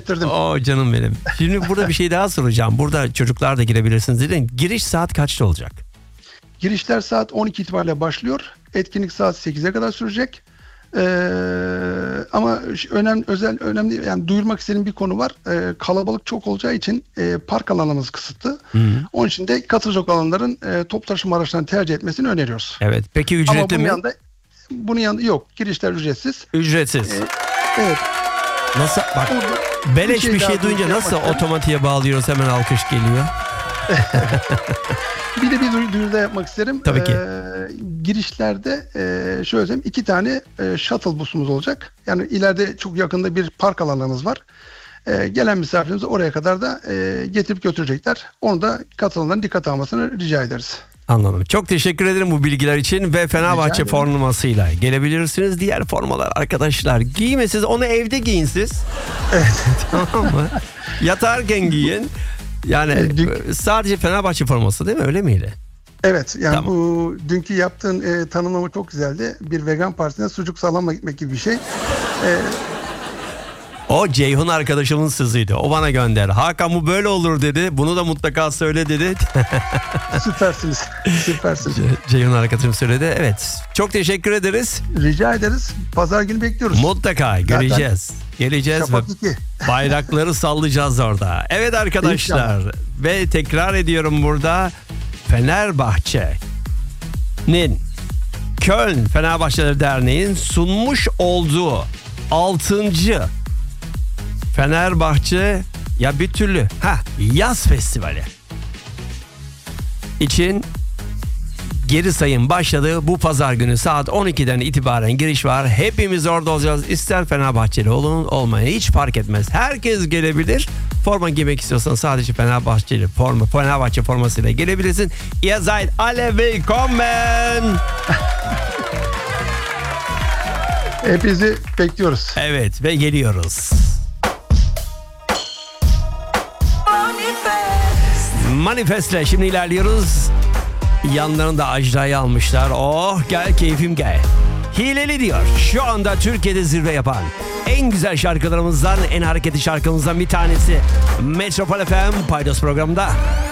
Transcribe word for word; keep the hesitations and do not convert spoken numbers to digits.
Oo canım benim. Şimdi burada bir şey daha soracağım. Burada çocuklar da girebilirsiniz dedin. Giriş saat kaçta olacak? Girişler saat on iki itibariyle başlıyor. Etkinlik saat sekize kadar sürecek. Ee, ama önemli, özel, önemli yani duyurmak istediğim bir konu var. Ee, kalabalık çok olacağı için e, park alanımız kısıtlı. Hı-hı. Onun için de katılacak olanların e, toplu taşıma araçlarını tercih etmesini öneriyoruz. Evet. Peki ücretli ama bunun mi? Yanında, bunun yanında yok. Girişler ücretsiz. Ücretsiz. Ee, evet. Nasıl? Bak beleş bir şey, bir şey duyunca nasıl otomatiğe bağlıyoruz, hemen alkış geliyor. Bir de bir duyuru da yapmak isterim. Tabii ki. Ee, girişlerde e, şöyle söyleyeyim, iki tane e, shuttle busumuz olacak. Yani ileride çok yakında bir park alanımız var. E, gelen misafirimizi oraya kadar da e, getirip götürecekler. Onu da katılanların dikkat almasını rica ederiz. Anladım. Çok teşekkür ederim bu bilgiler için ve Fenerbahçe formasıyla gelebilirsiniz. Diğer formalar arkadaşlar giymesiz, onu evde giyin siz. Evet. Tamam mı? Yatarken giyin. Yani e, dün... sadece Fenerbahçe forması değil mi? Öyle miydi? Evet. Yani tamam. Bu dünkü yaptığın e, tanımlama çok güzeldi. Bir vegan partisine sucuk sallama gitmek gibi bir şey. E, O Ceyhun arkadaşımın sızıydı. O bana gönder. Hakan bu böyle olur dedi. Bunu da mutlaka söyle dedi. Süpersiniz. Süpersiniz. Ceyhun arkadaşım söyledi. Evet. Çok teşekkür ederiz. Rica ederiz. Pazar günü bekliyoruz. Mutlaka göreceğiz. Zaten geleceğiz ve bayrakları sallayacağız orada. Evet arkadaşlar. İnşallah. Ve tekrar ediyorum burada. Fenerbahçe'nin Köln Fenerbahçeleri Derneği'nin sunmuş olduğu altıncı Fenerbahçe ya bir türlü ha yaz festivali için geri sayım başladı. Bu pazar günü saat on ikiden itibaren giriş var. Hepimiz orada olacağız. İster Fenerbahçeli olun olmayın hiç fark etmez. Herkes gelebilir. Forma giymek istiyorsan sadece Fenerbahçeli forma, Fenerbahçe formasıyla gelebilirsin. Ihr seid alle willkommen. Hepinizi bekliyoruz. Evet ve geliyoruz. Manifestle şimdi ilerliyoruz. Yanlarında Ajda'yı almışlar. Oh gel keyfim gel. Hileli diyor. Şu anda Türkiye'de zirve yapan en güzel şarkılarımızdan, en hareketli şarkımızdan bir tanesi. Metropol F M Paydos programında.